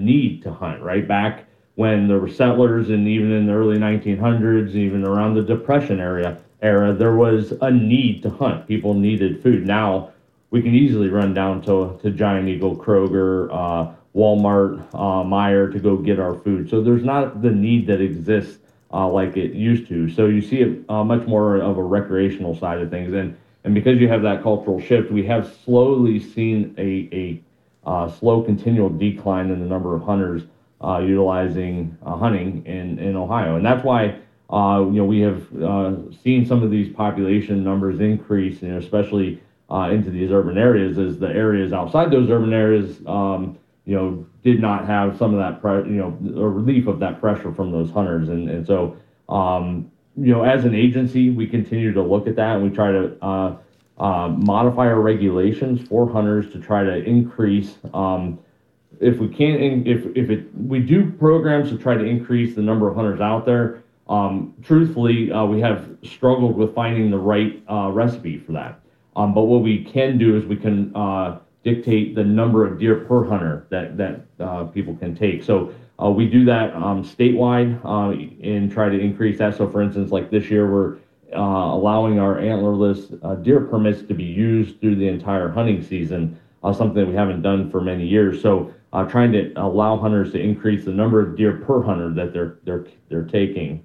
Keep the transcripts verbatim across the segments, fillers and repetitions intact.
need to hunt, right? Back when there were settlers, and even in the early nineteen hundreds, even around the Depression area, era, there was a need to hunt. People needed food. Now we can easily run down to, to Giant Eagle, Kroger, uh, Walmart, uh, Meijer to go get our food. So there's not the need that exists uh, like it used to. So you see it uh, much more of a recreational side of things. And and because you have that cultural shift, we have slowly seen a, a uh, slow continual decline in the number of hunters uh, utilizing uh, hunting in, in Ohio. And that's why uh, you know we have uh, seen some of these population numbers increase, you know, especially uh, into these urban areas, as the areas outside those urban areas um, you know, did not have some of that, pre- you know, a relief of that pressure from those hunters. And, and so, um, you know, as an agency, we continue to look at that, and we try to uh, uh, modify our regulations for hunters to try to increase, um, if we can, if, if it, we do programs to try to increase the number of hunters out there. Um, truthfully, uh, we have struggled with finding the right uh, recipe for that. Um, but what we can do is we can, uh, dictate the number of deer per hunter that that uh, people can take. So uh, we do that um, statewide uh, and try to increase that. So for instance, like this year, we're uh, allowing our antlerless uh, deer permits to be used through the entire hunting season, uh, something that we haven't done for many years. So uh, trying to allow hunters to increase the number of deer per hunter that they're they're they're taking.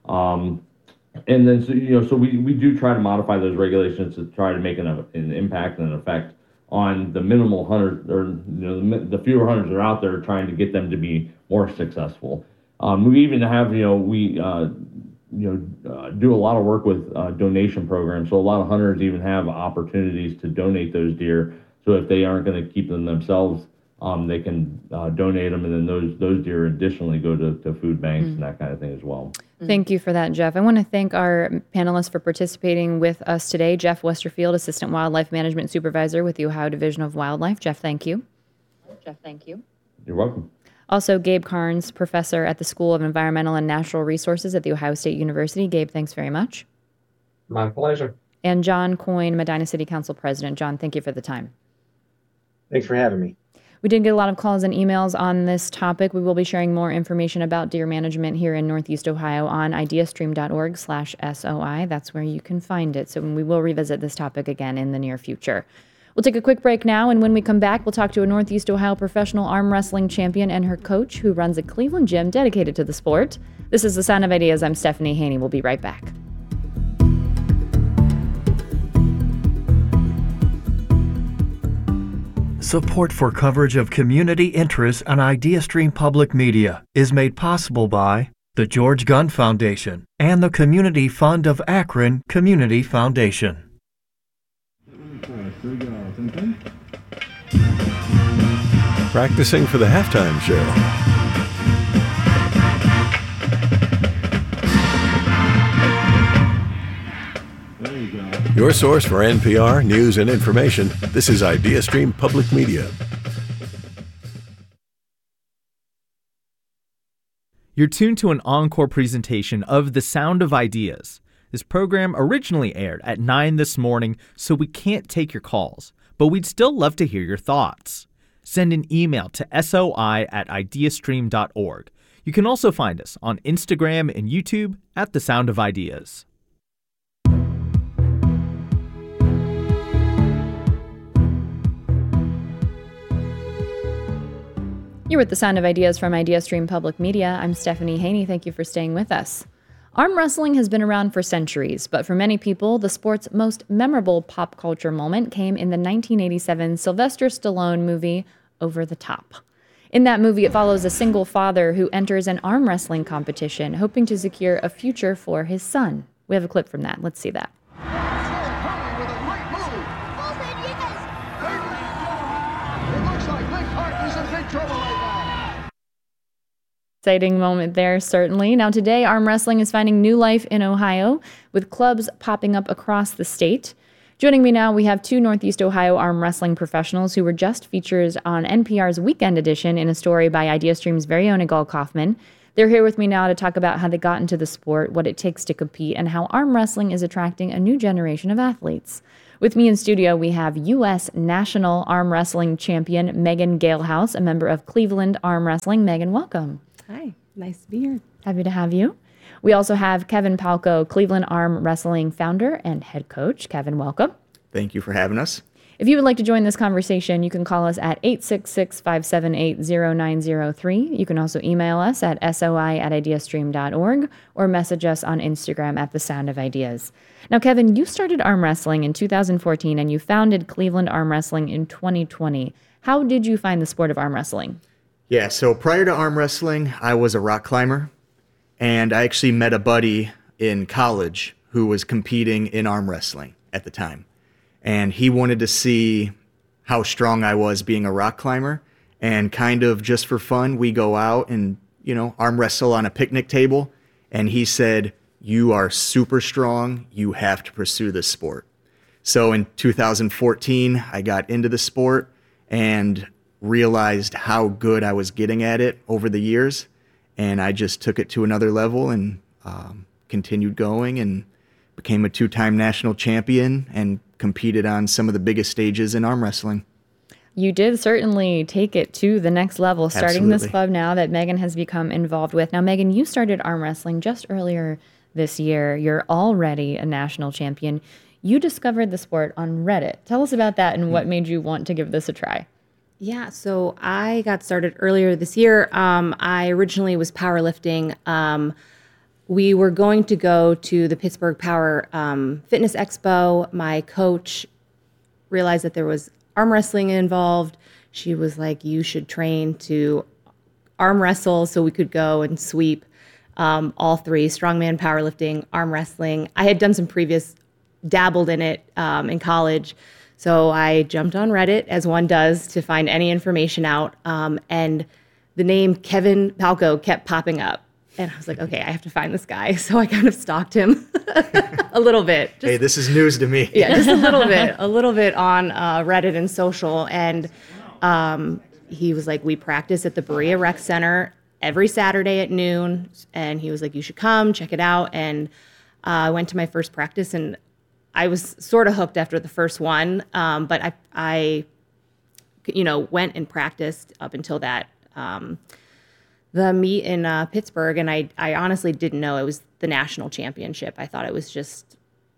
Um, and then so, you know, so we, we do try to modify those regulations to try to make an, an impact and an effect on the minimal hunters, or you know, the, the fewer hunters that are out there, trying to get them to be more successful. Um, we even have, you know, we uh, you know uh, do a lot of work with uh, donation programs. So a lot of hunters even have opportunities to donate those deer. So if they aren't going to keep them themselves, um, they can uh, donate them, and then those those deer additionally go to, to food banks mm. and that kind of thing as well. Thank you for that, Jeff. I want to thank our panelists for participating with us today. Jeff Westerfield, Assistant Wildlife Management Supervisor with the Ohio Division of Wildlife. Jeff, thank you. Jeff, thank you. You're welcome. Also, Gabe Carnes, Professor at the School of Environmental and Natural Resources at The Ohio State University. Gabe, thanks very much. My pleasure. And John Coyne, Medina City Council President. John, thank you for the time. Thanks for having me. We did get a lot of calls and emails on this topic. We will be sharing more information about deer management here in Northeast Ohio on ideastream.org slash SOI. That's where you can find it. So we will revisit this topic again in the near future. We'll take a quick break now, and when we come back, we'll talk to a Northeast Ohio professional arm wrestling champion and her coach who runs a Cleveland gym dedicated to the sport. This is The Sound of Ideas. I'm Stephanie Haney. We'll be right back. Support for coverage of community interests on IdeaStream Public Media is made possible by the George Gunn Foundation and the Community Fund of Akron Community Foundation. Practicing for the halftime show. Your source for N P R news and information. This is IdeaStream Public Media. You're tuned to an encore presentation of The Sound of Ideas. This program originally aired at nine this morning, so we can't take your calls, but we'd still love to hear your thoughts. Send an email to soi at ideastream dot org. You can also find us on Instagram and YouTube at The Sound of Ideas. You're with The Sound of Ideas from IdeaStream Public Media. I'm Stephanie Haney. Thank you for staying with us. Arm wrestling has been around for centuries, but for many people, the sport's most memorable pop culture moment came in the nineteen eighty-seven Sylvester Stallone movie, Over the Top. In that movie, it follows a single father who enters an arm wrestling competition, hoping to secure a future for his son. We have a clip from that. Let's see that. Exciting moment there, certainly. Now today, arm wrestling is finding new life in Ohio, with clubs popping up across the state. Joining me now, we have two Northeast Ohio arm wrestling professionals who were just featured on N P R's Weekend Edition in a story by IdeaStream's very own Igal Kaufman. They're here with me now to talk about how they got into the sport, what it takes to compete, and how arm wrestling is attracting a new generation of athletes. With me in studio, we have U S National Arm Wrestling Champion Megan Galehouse, a member of Cleveland Arm Wrestling. Megan, welcome. Hi, nice to be here. Happy to have you. We also have Kevin Palco, Cleveland Arm Wrestling founder and head coach. Kevin, welcome. Thank you for having us. If you would like to join this conversation, you can call us at eight six six, five seven eight, zero nine zero three. You can also email us at soi at ideastream dot org or message us on Instagram at The Sound of Ideas. Now, Kevin, you started arm wrestling in two thousand fourteen and you founded Cleveland Arm Wrestling in twenty twenty. How did you find the sport of arm wrestling? Yeah, so prior to arm wrestling, I was a rock climber, and I actually met a buddy in college who was competing in arm wrestling at the time. And he wanted to see how strong I was being a rock climber. And kind of just for fun, we go out and, you know, arm wrestle on a picnic table. And he said, "You are super strong. You have to pursue this sport." So in two thousand fourteen, I got into the sport and realized how good I was getting at it over the years. And I just took it to another level and um, continued going and became a two-time national champion and competed on some of the biggest stages in arm wrestling. You did certainly take it to the next level, starting Absolutely. this club now that Megan has become involved with. Now, Megan, you started arm wrestling just earlier this year. You're already a national champion. You discovered the sport on Reddit. Tell us about that and what made you want to give this a try. Yeah, so I got started earlier this year. Um, I originally was powerlifting. Um, we were going to go to the Pittsburgh Power um, Fitness Expo. My coach realized that there was arm wrestling involved. She was like, "You should train to arm wrestle," so we could go and sweep um, all three: strongman, powerlifting, arm wrestling. I had done some previous, dabbled in it um, in college. So I jumped on Reddit, as one does, to find any information out. Um, and the name Kevin Palco kept popping up. And I was like, okay, I have to find this guy. So I kind of stalked him a little bit. Just, Hey, this is news to me. yeah, just a little bit, a little bit on uh, Reddit and social. And um, he was like, we practice at the Berea Rec Center every Saturday at noon. And he was like, you should come, check it out. And uh, I went to my first practice, and I was sort of hooked after the first one, um, but I, I, you know, went and practiced up until that um, the meet in uh, Pittsburgh, and I, I honestly didn't know it was the national championship. I thought it was just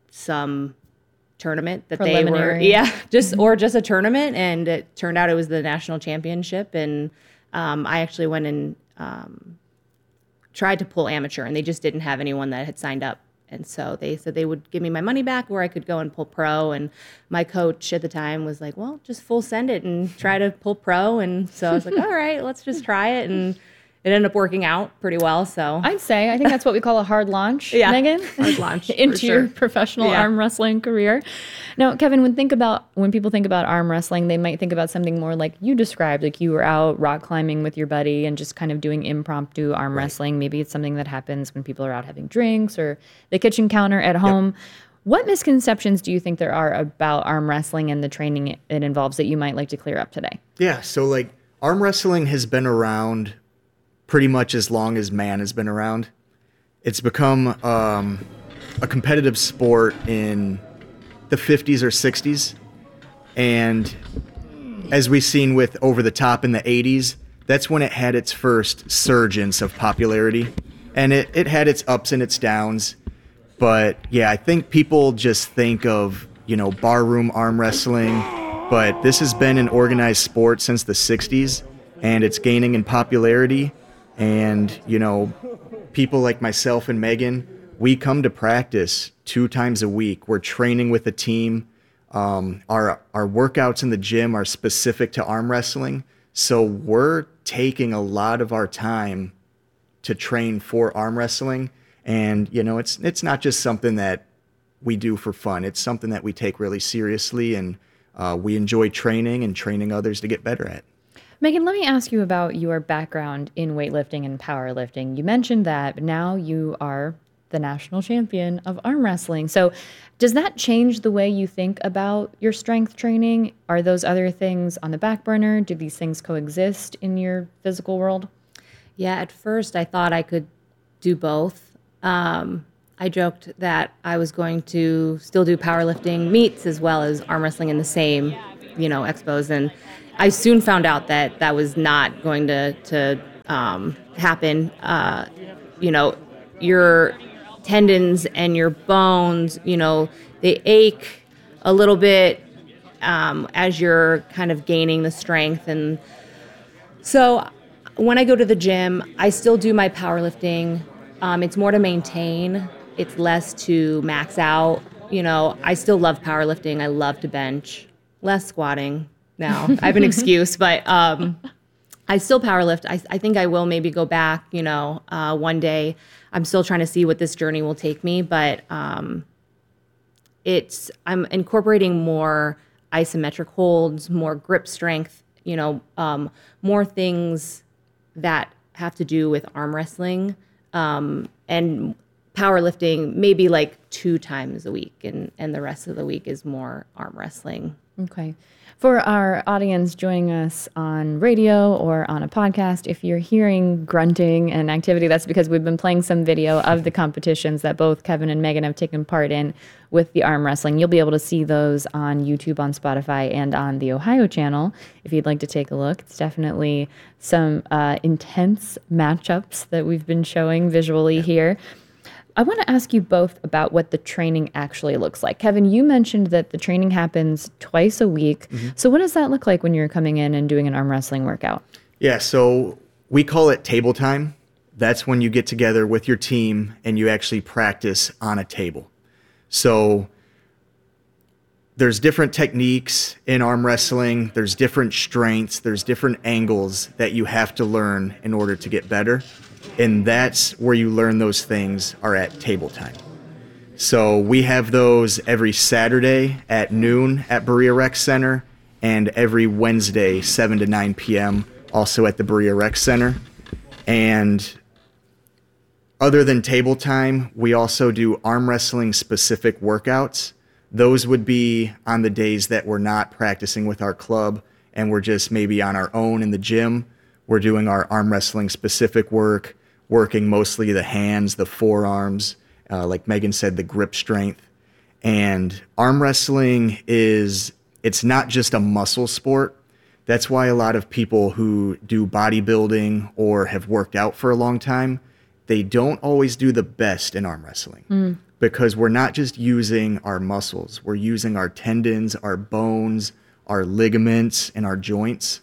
some tournament that they were, Preliminary. yeah, just mm-hmm. or just a tournament, and it turned out it was the national championship, and um, I actually went and um, tried to pull amateur, and they just didn't have anyone that had signed up. And so they said they would give me my money back, or I could go and pull pro. And my coach at the time was like, well, just full send it and try to pull pro. And so I was like, all right, let's just try it. And it ended up working out pretty well. So I'd say, I think that's what we call a hard launch, Yeah, Megan, hard launch, into for sure. your professional Yeah. arm wrestling career. Now, Kevin, when think about when people think about arm wrestling, they might think about something more like you described, like you were out rock climbing with your buddy and just kind of doing impromptu arm Right. wrestling. Maybe it's something that happens when people are out having drinks or the kitchen counter at home. What misconceptions do you think there are about arm wrestling and the training it, it involves that you might like to clear up today? Yeah, so like arm wrestling has been around pretty much as long as man has been around. It's become um, a competitive sport in the fifties or sixties. And as we've seen with Over the Top in the eighties, that's when it had its first surgence of popularity. And it, it had its ups and its downs. But yeah, I think people just think of, you know, barroom arm wrestling. But this has been an organized sport since the sixties, and it's gaining in popularity. And, you know, people like myself and Megan, we come to practice two times a week. We're training with a team. Um, our our workouts in the gym are specific to arm wrestling. So we're taking a lot of our time to train for arm wrestling. And, you know, it's it's not just something that we do for fun. It's something that we take really seriously, and uh, we enjoy training and training others to get better at. Megan, let me ask you about your background in weightlifting and powerlifting. You mentioned that, but now you are the national champion of arm wrestling. So does that change the way you think about your strength training? Are those other things on the back burner? Do these things coexist in your physical world? Yeah, at first I thought I could do both. Um, I joked that I was going to still do powerlifting meets as well as arm wrestling in the same, you know, expos. And I soon found out that that was not going to, to um, happen. Uh, you know, your tendons and your bones, you know, they ache a little bit um, as you're kind of gaining the strength. And so when I go to the gym, I still do my powerlifting. Um, it's more to maintain. It's less to max out. You know, I still love powerlifting. I love to bench. Less squatting now. I have an excuse, but um, I still powerlift. I, I think I will maybe go back, you know, uh, one day. I'm still trying to see what this journey will take me, but um, it's I'm incorporating more isometric holds, more grip strength, you know, um, more things that have to do with arm wrestling. Um, and powerlifting maybe like two times a week, and, and the rest of the week is more arm wrestling. Okay. For our audience joining us on radio or on a podcast, if you're hearing grunting and activity, that's because we've been playing some video of the competitions that both Kevin and Megan have taken part in with the arm wrestling. You'll be able to see those on YouTube, on Spotify, and on the Ohio channel if you'd like to take a look. It's definitely some uh, intense matchups that we've been showing visually here. I want to ask you both about what the training actually looks like. Kevin, you mentioned that the training happens twice a week. Mm-hmm. So what does that look like when you're coming in and doing an arm wrestling workout? Yeah, so we call it table time. That's when you get together with your team and you actually practice on a table. So there's different techniques in arm wrestling. There's different strengths. There's different angles that you have to learn in order to get better. And that's where you learn those things are at table time. So we have those every Saturday at noon at Berea Rec Center, and every Wednesday, seven to nine p.m., also at the Berea Rec Center. And other than table time, we also do arm wrestling specific workouts. Those would be on the days that we're not practicing with our club and we're just maybe on our own in the gym. We're doing our arm wrestling specific work, working mostly the hands, the forearms, uh, like Megan said, the grip strength. And arm wrestling is, it's not just a muscle sport. That's why a lot of people who do bodybuilding or have worked out for a long time, they don't always do the best in arm wrestling. Mm. Because we're not just using our muscles, we're using our tendons, our bones, our ligaments, and our joints.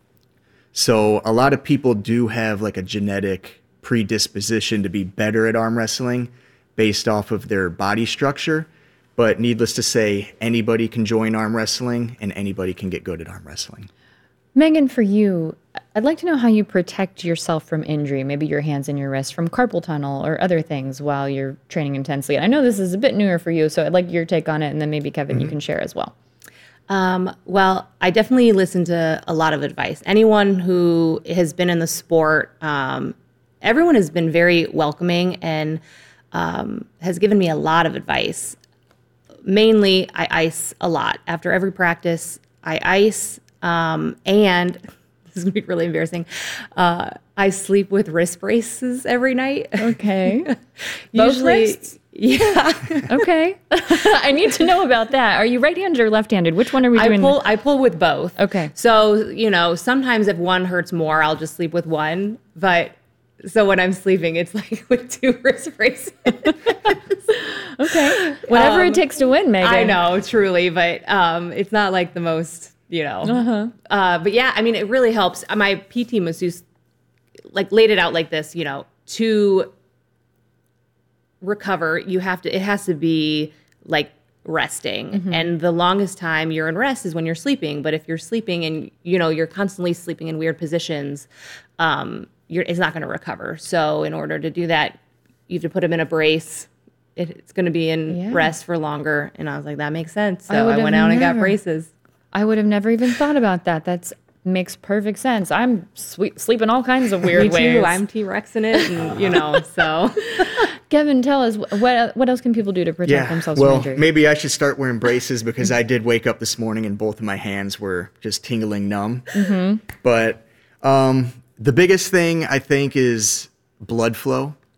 So a lot of people do have like a genetic predisposition to be better at arm wrestling based off of their body structure. But needless to say, anybody can join arm wrestling and anybody can get good at arm wrestling. Megan, for you, I'd like to know how you protect yourself from injury, maybe your hands and your wrists, from carpal tunnel or other things while you're training intensely. And I know this is a bit newer for you, so I'd like your take on it, and then maybe, Kevin, mm-hmm. you can share as well. Um, well, I definitely listen to a lot of advice. Anyone who has been in the sport, um, everyone has been very welcoming and um, has given me a lot of advice. Mainly, I ice a lot. After every practice, I ice, um, and this is going to be really embarrassing. Uh, I sleep with wrist braces every night. Okay. Both wrists? Yeah. Okay. I need to know about that. Are you right-handed or left-handed? Which one are we I doing? Pull, I pull with both. Okay. So, you know, sometimes if one hurts more, I'll just sleep with one. But so when I'm sleeping, it's like with two wrist braces. Okay. Whatever um, it takes to win, Megan. I know, truly. But um, it's not like the most, you know. Uh-huh. Uh, but yeah, I mean, it really helps. My P T masseuse like laid it out like this, you know, to recover, you have to, it has to be like resting. Mm-hmm. And the longest time you're in rest is when you're sleeping. But if you're sleeping and, you know, you're constantly sleeping in weird positions, um, you're, it's not going to recover. So in order to do that, you have to put them in a brace. It, it's going to be in yeah. rest for longer. And I was like, that makes sense. So I, I went out never, and got braces. I would have never even thought about that. That's makes perfect sense. I'm sweet, sleeping all kinds of weird Me ways. Too. I'm T-Rexing it, and you know, so. Kevin, tell us, what what else can people do to protect yeah, themselves well, from injury? Maybe I should start wearing braces because I did wake up this morning and both of my hands were just tingling numb. Mm-hmm. But um, the biggest thing I think is blood flow.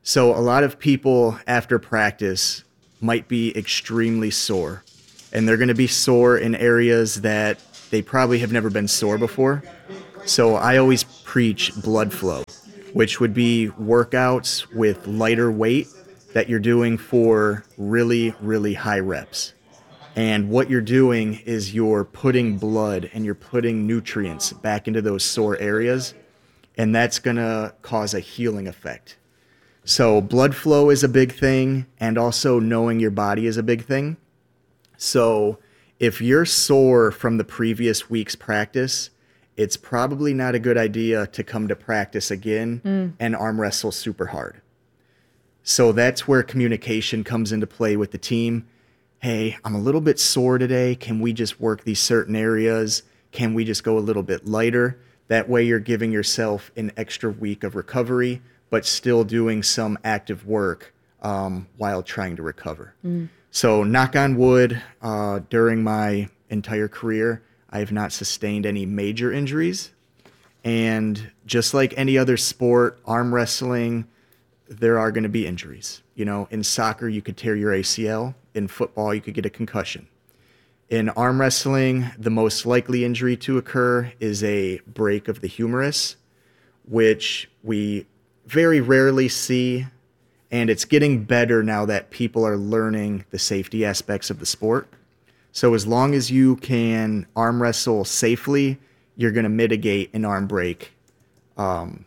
So a lot of people after practice might be extremely sore, and they're going to be sore in areas that they probably have never been sore before. So I always preach blood flow, which would be workouts with lighter weight that you're doing for really, really high reps. And what you're doing is you're putting blood and you're putting nutrients back into those sore areas, and that's going to cause a healing effect. So blood flow is a big thing, and also knowing your body is a big thing. So if you're sore from the previous week's practice, it's probably not a good idea to come to practice again mm. and arm wrestle super hard. So that's where communication comes into play with the team. Hey, I'm a little bit sore today. Can we just work these certain areas? Can we just go a little bit lighter? That way you're giving yourself an extra week of recovery, but still doing some active work um, while trying to recover. Mm. So knock on wood, uh, during my entire career, I have not sustained any major injuries. And just like any other sport, arm wrestling, there are going to be injuries. You know, in soccer, you could tear your A C L. In football, you could get a concussion. In arm wrestling, the most likely injury to occur is a break of the humerus, which we very rarely see. And it's getting better now that people are learning the safety aspects of the sport. So as long as you can arm wrestle safely, you're going to mitigate an arm break um,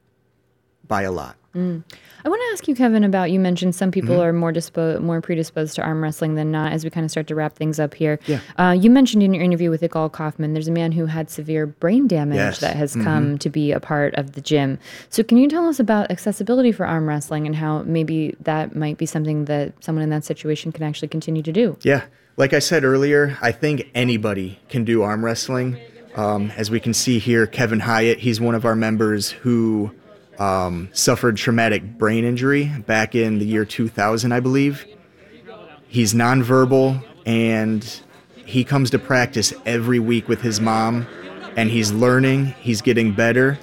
by a lot. Mm. I want to ask you, Kevin, about, you mentioned some people mm-hmm. are more dispo- more predisposed to arm wrestling than not, as we kind of start to wrap things up here. Yeah. Uh, you mentioned in your interview with Igal Kaufman, there's a man who had severe brain damage yes. that has mm-hmm. come to be a part of the gym. So can you tell us about accessibility for arm wrestling and how maybe that might be something that someone in that situation can actually continue to do? Yeah. Like I said earlier, I think anybody can do arm wrestling. Um, as we can see here, Kevin Hyatt, he's one of our members who Um, suffered traumatic brain injury back in the year two thousand, I believe. He's nonverbal, and he comes to practice every week with his mom, and he's learning, he's getting better,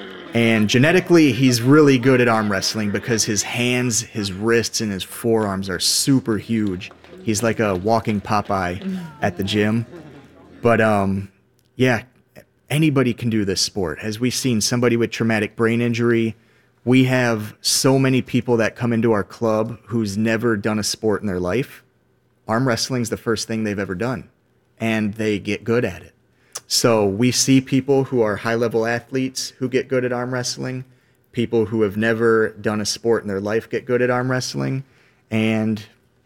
and genetically, he's really good at arm wrestling because his hands, his wrists, and his forearms are super huge. He's like a walking Popeye at the gym. But, um, yeah, anybody can do this sport. As we've seen, somebody with traumatic brain injury, we have so many people that come into our club who's never done a sport in their life. Arm wrestling's the first thing they've ever done, and they get good at it. So we see people who are high-level athletes who get good at arm wrestling, people who have never done a sport in their life get good at arm wrestling, and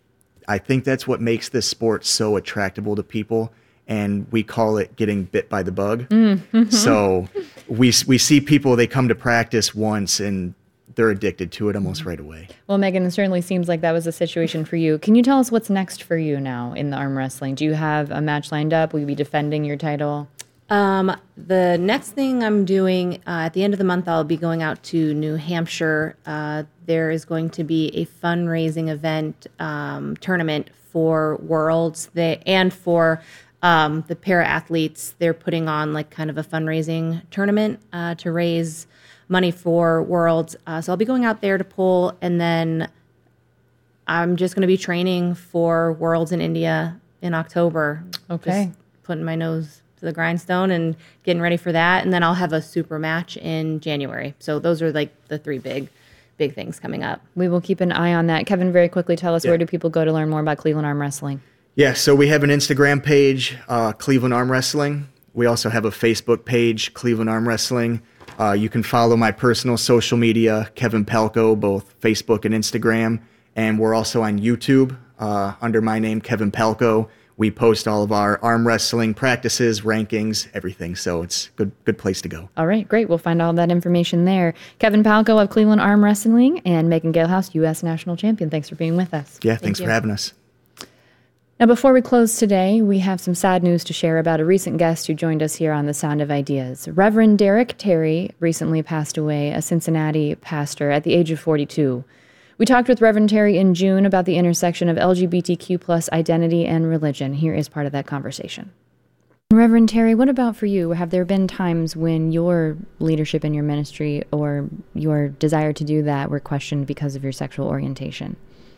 I think that's what makes this sport so attractable to people. And we call it getting bit by the bug. Mm-hmm. So we we see people, they come to practice once and they're addicted to it almost right away. Well, Megan, it certainly seems like that was a situation for you. Can you tell us what's next for you now in the arm wrestling? Do you have a match lined up? Will you be defending your title? Um, the next thing I'm doing, uh, at the end of the month, I'll be going out to New Hampshire. Uh, there is going to be a fundraising event, um, tournament for Worlds they, and for Um, the para-athletes. They're putting on like kind of a fundraising tournament uh, to raise money for Worlds. Uh, so I'll be going out there to pull, and then I'm just going to be training for Worlds in India in October. Okay. Just putting my nose to the grindstone and getting ready for that. And then I'll have a super match in January. So those are like the three big, big things coming up. We will keep an eye on that. Kevin, very quickly tell us, yeah. where do people go to learn more about Cleveland Arm Wrestling? Yeah, so we have an Instagram page, uh, Cleveland Arm Wrestling. We also have a Facebook page, Cleveland Arm Wrestling. Uh, you can follow my personal social media, Kevin Palko, both Facebook and Instagram. And we're also on YouTube uh, under my name, Kevin Palko. We post all of our arm wrestling practices, rankings, everything. So it's a good, good place to go. All right, great. We'll find all that information there. Kevin Palko of Cleveland Arm Wrestling and Megan Galehouse, U S National Champion. Thanks for being with us. Yeah, Thank thanks you. for having us. Now, before we close today, we have some sad news to share about a recent guest who joined us here on The Sound of Ideas. Reverend Derek Terry recently passed away, a Cincinnati pastor, at the age of forty-two. We talked with Reverend Terry in June about the intersection of L G B T Q plus identity and religion. Here is part of that conversation. And Reverend Terry, what about for you? Have there been times when your leadership in your ministry or your desire to do that were questioned because of your sexual orientation?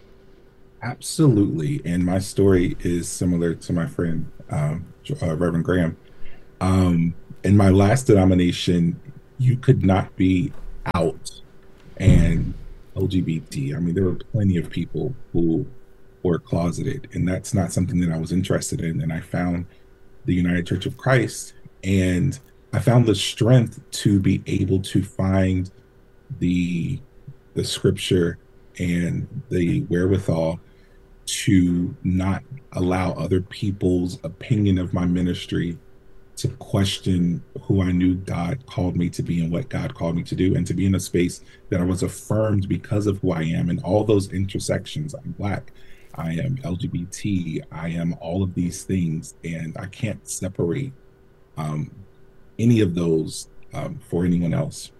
Absolutely. And my story is similar to my friend, um, uh, Reverend Graham. Um, in my last denomination, you could not be out and L G B T. I mean, there were plenty of people who were closeted, and that's not something that I was interested in. And I found the United Church of Christ, and I found the strength to be able to find the the scripture and the wherewithal to not allow other people's opinion of my ministry to question who I knew God called me to be and what God called me to do, and to be in a space that I was affirmed because of who I am and all those intersections. I'm Black, I am L G B T, I am all of these things, and I can't separate um, any of those um, for anyone else.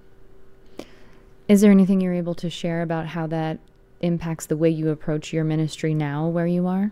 Is there anything you're able to share about how that impacts the way you approach your ministry now where you are?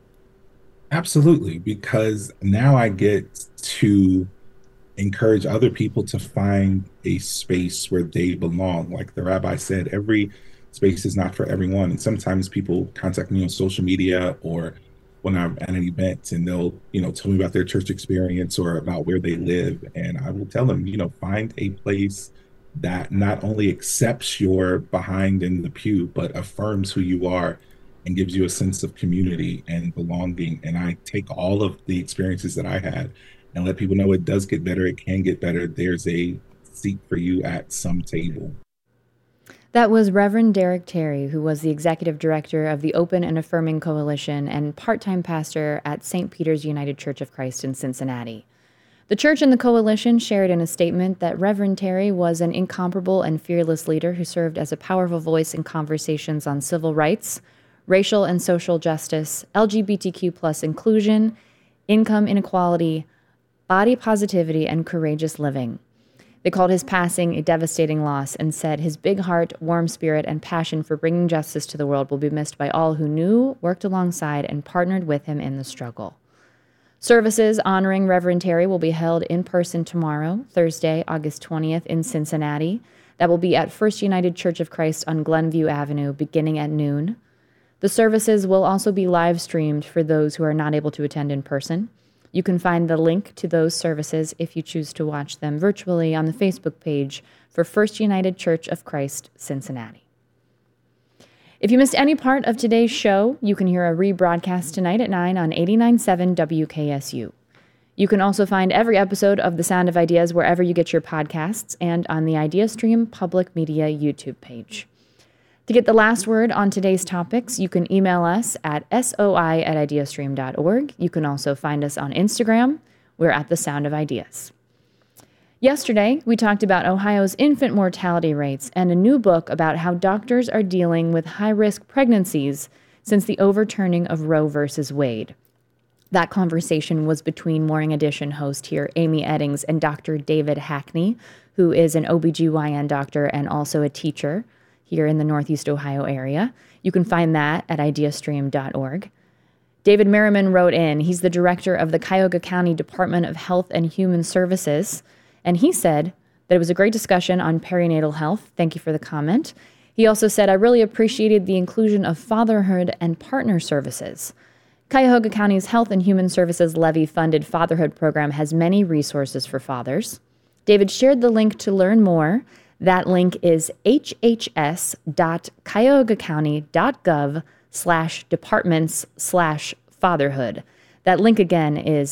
Absolutely, because now I get to encourage other people to find a space where they belong. Like the rabbi said, every space is not for everyone. And sometimes people contact me on social media or when I'm at an event, and they'll, you know, tell me about their church experience or about where they live. And I will tell them, you know, find a place that not only accepts your behind in the pew, but affirms who you are and gives you a sense of community and belonging. And I take all of the experiences that I had and let people know it does get better. It can get better. There's a seat for you at some table. That was Reverend Derek Terry, who was the executive director of the Open and Affirming Coalition and part-time pastor at Saint Peter's United Church of Christ in Cincinnati. The church and the coalition shared in a statement that Reverend Terry was an incomparable and fearless leader who served as a powerful voice in conversations on civil rights, racial and social justice, L G B T Q plus inclusion, income inequality, body positivity, and courageous living. They called his passing a devastating loss and said his big heart, warm spirit, and passion for bringing justice to the world will be missed by all who knew, worked alongside, and partnered with him in the struggle. Services honoring Reverend Terry will be held in person tomorrow, Thursday, August twentieth, in Cincinnati. That will be at First United Church of Christ on Glenview Avenue, beginning at noon. The services will also be live streamed for those who are not able to attend in person. You can find the link to those services if you choose to watch them virtually on the Facebook page for First United Church of Christ, Cincinnati. If you missed any part of today's show, you can hear a rebroadcast tonight at nine on eighty-nine point seven W K S U. You can also find every episode of The Sound of Ideas wherever you get your podcasts and on the IdeaStream Public Media YouTube page. To get the last word on today's topics, you can email us at soi at ideastream dot org. You can also find us on Instagram. We're at The Sound of Ideas. Yesterday, we talked about Ohio's infant mortality rates and a new book about how doctors are dealing with high-risk pregnancies since the overturning of Roe versus Wade. That conversation was between Morning Edition host here, Amy Eddings, and Doctor David Hackney, who is an O B G Y N doctor and also a teacher here in the Northeast Ohio area. You can find that at ideastream dot org. David Merriman wrote in. He's the director of the Cuyahoga County Department of Health and Human Services, and he said that it was a great discussion on perinatal health. Thank you for the comment. He also said, I really appreciated the inclusion of fatherhood and partner services. Cuyahoga County's Health and Human Services levy-funded fatherhood program has many resources for fathers. David shared the link to learn more. That link is hhs.cuyahogacounty.gov slash departments slash fatherhood. That link again is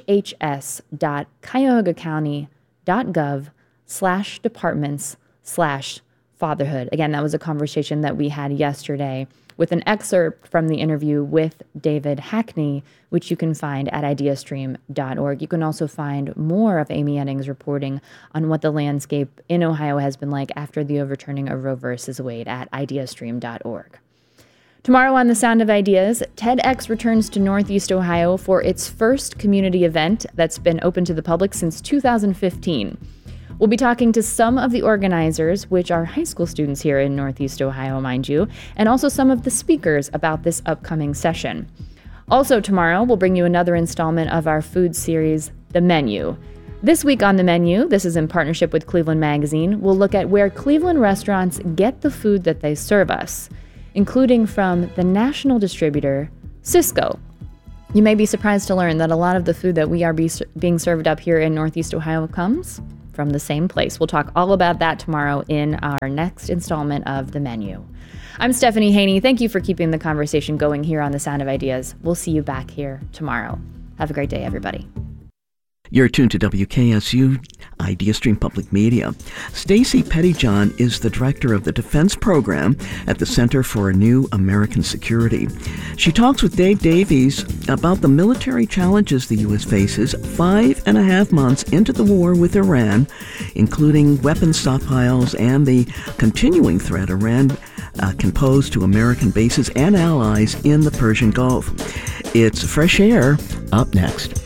hhs.cuyahogacounty.gov slash departments slash fatherhood. Again, that was a conversation that we had yesterday with an excerpt from the interview with David Hackney, which you can find at ideastream dot org. You can also find more of Amy Eddings' reporting on what the landscape in Ohio has been like after the overturning of Roe versus Wade at ideastream dot org. Tomorrow on The Sound of Ideas, TEDx returns to Northeast Ohio for its first community event that's been open to the public since two thousand fifteen. We'll be talking to some of the organizers, which are high school students here in Northeast Ohio, mind you, and also some of the speakers about this upcoming session. Also tomorrow, we'll bring you another installment of our food series, The Menu. This week on The Menu, this is in partnership with Cleveland Magazine, we'll look at where Cleveland restaurants get the food that they serve us, including from the national distributor, Sysco. You may be surprised to learn that a lot of the food that we are be, being served up here in Northeast Ohio comes from the same place. We'll talk all about that tomorrow in our next installment of The Menu. I'm Stephanie Haney. Thank you for keeping the conversation going here on The Sound of Ideas. We'll see you back here tomorrow. Have a great day, everybody. You're tuned to W K S U IdeaStream Public Media. Stacy Pettyjohn is the director of the Defense Program at the Center for a New American Security. She talks with Dave Davies about the military challenges the U S faces five and a half months into the war with Iran, including weapons stockpiles and the continuing threat Iran uh, can pose to American bases and allies in the Persian Gulf. It's Fresh Air up next.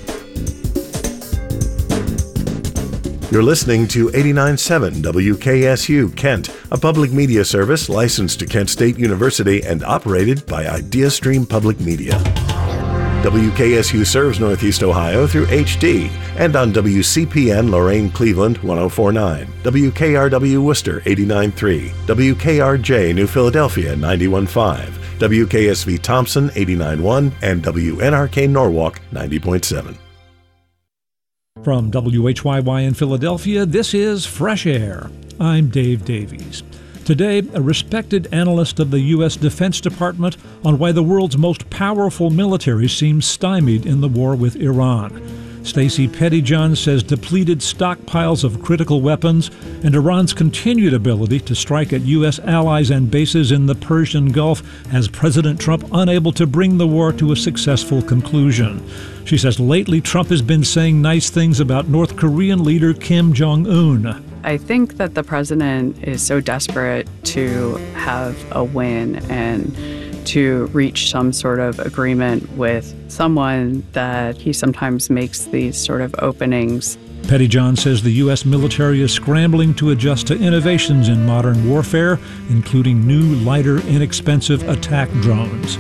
You're listening to eighty-nine point seven W K S U Kent, a public media service licensed to Kent State University and operated by IdeaStream Public Media. W K S U serves Northeast Ohio through H D and on W C P N Lorain Cleveland one oh four point nine, W K R W Worcester eighty-nine point three, W K R J New Philadelphia ninety-one point five, W K S V Thompson eighty-nine point one, and W N R K Norwalk ninety point seven. From W H Y Y in Philadelphia, this is Fresh Air. I'm Dave Davies. Today, a respected analyst of the U S Defense Department on why the world's most powerful military seems stymied in the war with Iran. Stacy Pettyjohn says depleted stockpiles of critical weapons and Iran's continued ability to strike at U S allies and bases in the Persian Gulf has President Trump unable to bring the war to a successful conclusion. She says lately Trump has been saying nice things about North Korean leader Kim Jong-un. I think that the president is so desperate to have a win and to reach some sort of agreement with someone that he sometimes makes these sort of openings. Pettyjohn says the U S military is scrambling to adjust to innovations in modern warfare, including new, lighter, inexpensive attack drones.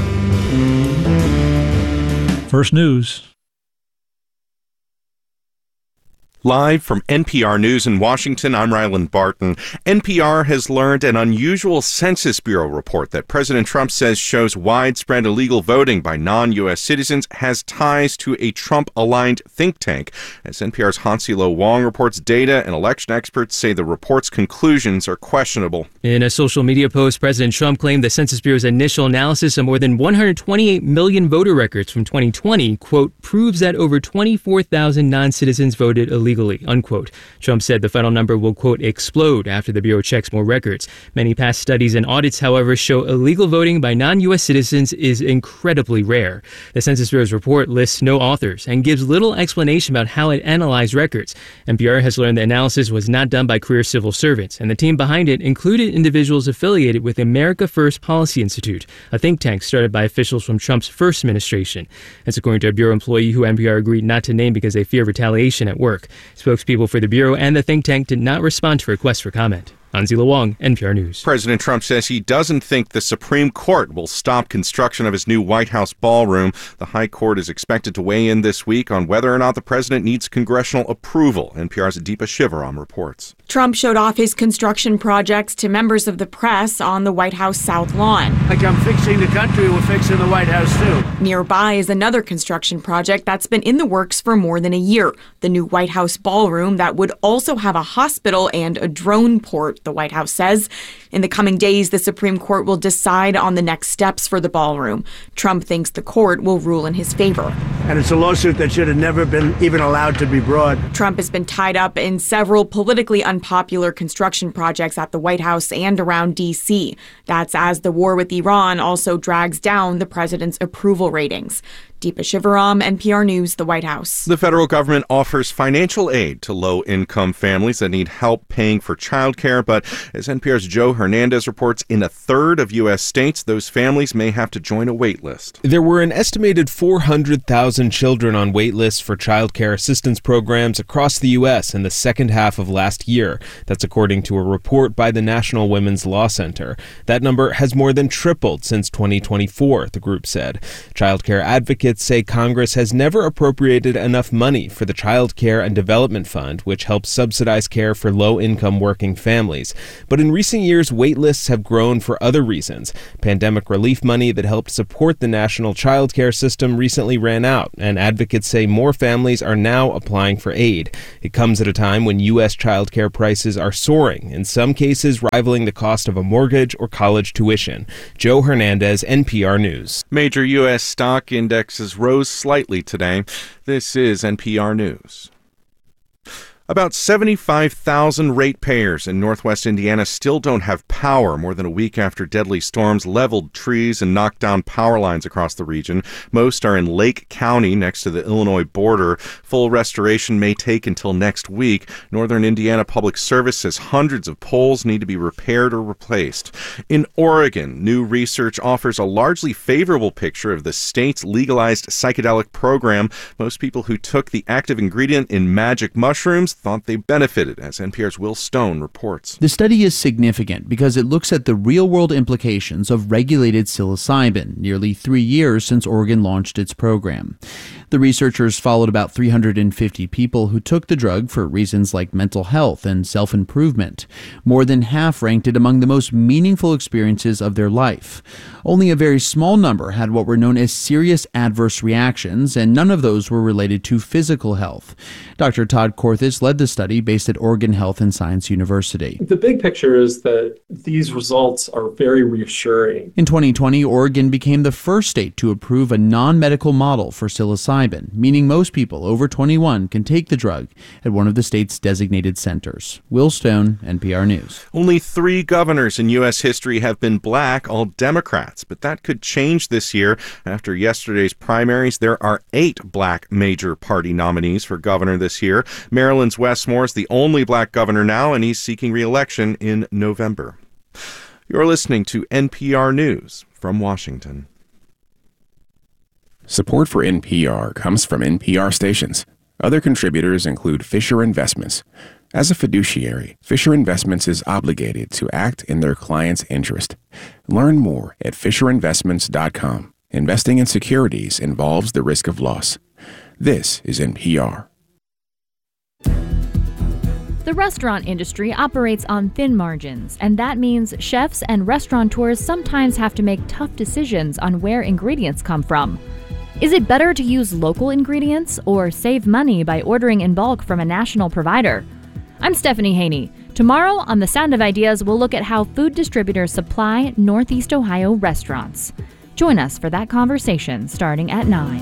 First News. Live from N P R News in Washington, I'm Ryland Barton. N P R has learned an unusual Census Bureau report that President Trump says shows widespread illegal voting by non-U S citizens has ties to a Trump-aligned think tank. As N P R's Hansi Lo Wong reports, data and election experts say the report's conclusions are questionable. In a social media post, President Trump claimed the Census Bureau's initial analysis of more than one hundred twenty-eight million voter records from twenty twenty, quote, proves that over twenty-four thousand non-citizens voted illegally. Illegally, unquote. Trump said the final number will, quote, explode after the Bureau checks more records. Many past studies and audits, however, show illegal voting by non-U S citizens is incredibly rare. The Census Bureau's report lists no authors and gives little explanation about how it analyzed records. N P R has learned the analysis was not done by career civil servants, and the team behind it included individuals affiliated with America First Policy Institute, a think tank started by officials from Trump's first administration. That's according to a Bureau employee who N P R agreed not to name because they fear retaliation at work. Spokespeople for the Bureau and the think tank did not respond to requests for comment. Hansi Lo Wong, N P R News. President Trump says he doesn't think the Supreme Court will stop construction of his new White House ballroom. The High Court is expected to weigh in this week on whether or not the president needs congressional approval. N P R's Deepa Shivaram reports. Trump showed off his construction projects to members of the press on the White House South Lawn. Like I'm fixing the country, we're fixing the White House too. Nearby is another construction project that's been in the works for more than a year. The new White House ballroom that would also have a hospital and a drone port, the White House says. In the coming days, the Supreme Court will decide on the next steps for the ballroom. Trump thinks the court will rule in his favor. And it's a lawsuit that should have never been even allowed to be brought. Trump has been tied up in several politically unpopular construction projects at the White House and around D C. That's as the war with Iran also drags down the president's approval ratings. Deepa Shivaram, N P R News, the White House. The federal government offers financial aid to low-income families that need help paying for childcare, but as N P R's Joe Hernandez reports, in a third of U S states, those families may have to join a wait list. There were an estimated four hundred thousand children on wait lists for childcare assistance programs across the U S in the second half of last year. That's according to a report by the National Women's Law Center. That number has more than tripled since twenty twenty-four, the group said. Childcare advocates advocates say Congress has never appropriated enough money for the Child Care and Development Fund, which helps subsidize care for low-income working families. But in recent years, wait lists have grown for other reasons. Pandemic relief money that helped support the national child care system recently ran out, and advocates say more families are now applying for aid. It comes at a time when U S child care prices are soaring, in some cases rivaling the cost of a mortgage or college tuition. Joe Hernandez, N P R News. Major U S stock indexes rose slightly today. This is N P R News. About seventy-five thousand ratepayers in northwest Indiana still don't have power more than a week after deadly storms leveled trees and knocked down power lines across the region. Most are in Lake County next to the Illinois border. Full restoration may take until next week. Northern Indiana Public Service says hundreds of poles need to be repaired or replaced. In Oregon, new research offers a largely favorable picture of the state's legalized psychedelic program. Most people who took the active ingredient in magic mushrooms thought they benefited, as N P R's Will Stone reports. The study is significant because it looks at the real-world implications of regulated psilocybin, nearly three years since Oregon launched its program. The researchers followed about three hundred fifty people who took the drug for reasons like mental health and self-improvement. More than half ranked it among the most meaningful experiences of their life. Only a very small number had what were known as serious adverse reactions, and none of those were related to physical health. Doctor Todd Korthis led the study based at Oregon Health and Science University. The big picture is that these results are very reassuring. In twenty twenty, Oregon became the first state to approve a non-medical model for psilocybin, meaning most people over twenty-one can take the drug at one of the state's designated centers. Will Stone, N P R News. Only three governors in U S history have been black, all Democrats, but that could change this year. After yesterday's primaries, there are eight black major party nominees for governor this year. Maryland's Wes Moore is the only black governor now, and he's seeking re-election in November. You're listening to N P R News from Washington. Support for N P R comes from N P R stations. Other contributors include Fisher Investments. As a fiduciary, Fisher Investments is obligated to act in their client's interest. Learn more at fisher investments dot com. Investing in securities involves the risk of loss. This is N P R. The restaurant industry operates on thin margins, and that means chefs and restaurateurs sometimes have to make tough decisions on where ingredients come from. Is it better to use local ingredients or save money by ordering in bulk from a national provider? I'm Stephanie Haney. Tomorrow on The Sound of Ideas, we'll look at how food distributors supply Northeast Ohio restaurants. Join us for that conversation starting at nine.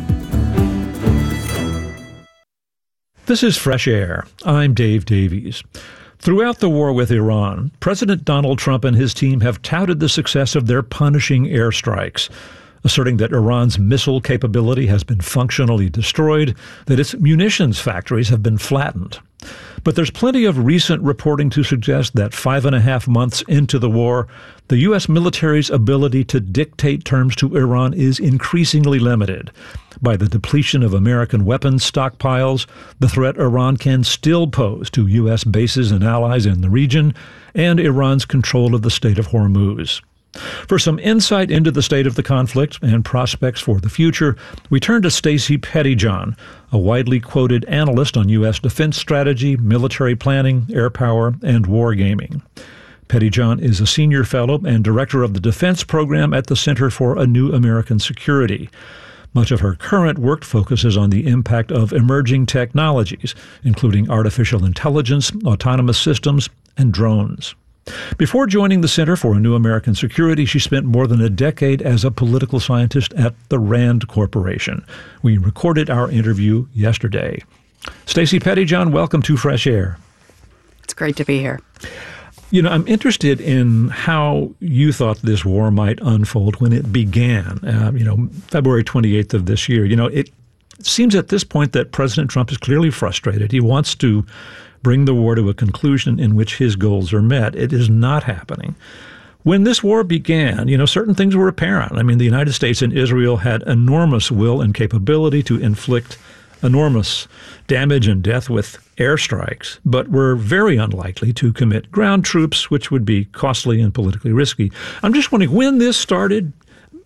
This is Fresh Air. I'm Dave Davies. Throughout the war with Iran, President Donald Trump and his team have touted the success of their punishing airstrikes, asserting that Iran's missile capability has been functionally destroyed, that its munitions factories have been flattened. But there's plenty of recent reporting to suggest that five and a half months into the war, the U S military's ability to dictate terms to Iran is increasingly limited by the depletion of American weapons stockpiles, the threat Iran can still pose to U S bases and allies in the region, and Iran's control of the Strait of Hormuz. For some insight into the state of the conflict and prospects for the future, we turn to Stacey Pettyjohn, a widely quoted analyst on U S defense strategy, military planning, air power, and wargaming. Pettyjohn is a senior fellow and director of the defense program at the Center for a New American Security. Much of her current work focuses on the impact of emerging technologies, including artificial intelligence, autonomous systems, and drones. Before joining the Center for a New American Security, she spent more than a decade as a political scientist at the RAND Corporation. We recorded our interview yesterday. Stacey Pettyjohn, welcome to Fresh Air. It's great to be here. You know, I'm interested in how you thought this war might unfold when it began, uh, you know, February twenty-eighth of this year. You know, it seems at this point that President Trump is clearly frustrated. He wants to bring the war to a conclusion in which his goals are met. It is not happening. When this war began, you know, certain things were apparent. I mean, the United States and Israel had enormous will and capability to inflict enormous damage and death with airstrikes, but were very unlikely to commit ground troops, which would be costly and politically risky. I'm just wondering, when this started,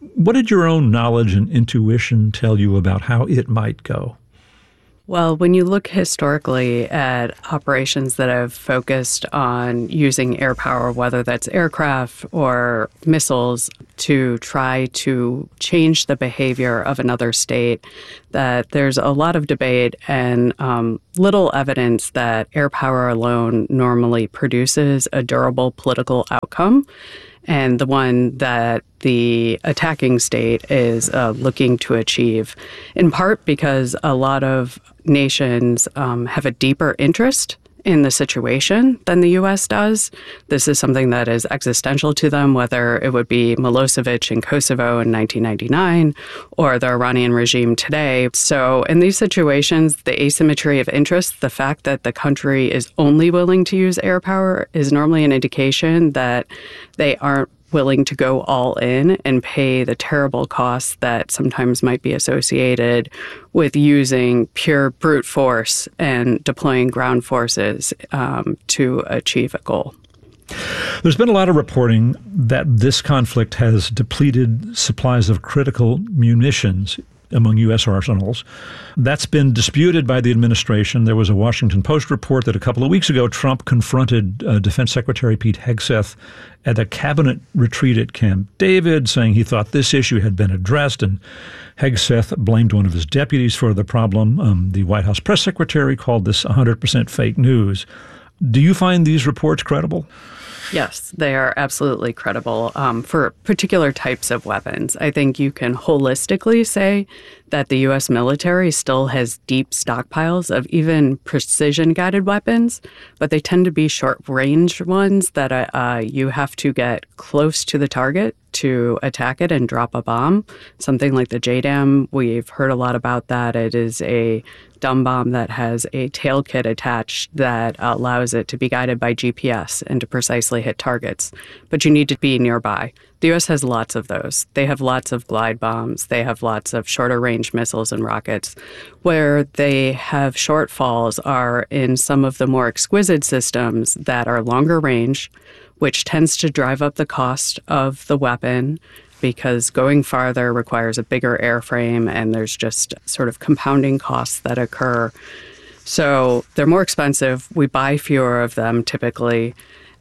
What did your own knowledge and intuition tell you about how it might go? Well, when you look historically at operations that have focused on using air power, whether that's aircraft or missiles, to try to change the behavior of another state, that there's a lot of debate and um, little evidence that air power alone normally produces a durable political outcome, and the one that the attacking state is uh, looking to achieve, in part because a lot of nations um, have a deeper interest in the situation than the U S does. This is something that is existential to them, whether it would be Milosevic in Kosovo in nineteen ninety-nine or the Iranian regime today. So in these situations, the asymmetry of interest, the fact that the country is only willing to use air power, is normally an indication that they aren't willing to go all in and pay the terrible costs that sometimes might be associated with using pure brute force and deploying ground forces um, to achieve a goal. There's been a lot of reporting that this conflict has depleted supplies of critical munitions among U S arsenals. That's been disputed by the administration. There was a Washington Post report that a couple of weeks ago, Trump confronted uh, Defense Secretary Pete Hegseth at a cabinet retreat at Camp David, saying he thought this issue had been addressed, and Hegseth blamed one of his deputies for the problem. Um, the White House press secretary called this one hundred percent fake news. Do you find these reports credible? Yes, they are absolutely credible um, for particular types of weapons. I think you can holistically say that the U S military still has deep stockpiles of even precision-guided weapons, but they tend to be short-range ones that uh, uh, you have to get close to the target to attack it and drop a bomb. Something like the J DAM, we've heard a lot about that. It is a dumb bomb that has a tail kit attached that allows it to be guided by G P S and to precisely hit targets. But you need to be nearby. The U S has lots of those. They have lots of glide bombs. They have lots of shorter range missiles and rockets. Where they have shortfalls are in some of the more exquisite systems that are longer range, which tends to drive up the cost of the weapon because going farther requires a bigger airframe, and there's just sort of compounding costs that occur. So they're more expensive. We buy fewer of them typically.